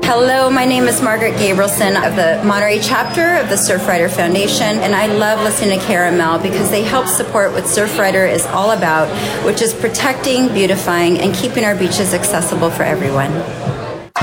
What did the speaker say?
Hello, my name is Margaret Gabrielson of the Monterey chapter of the Surfrider Foundation, and I love listening to Caramel because they help support what Surfrider is all about, which is protecting, beautifying, and keeping our beaches accessible for everyone.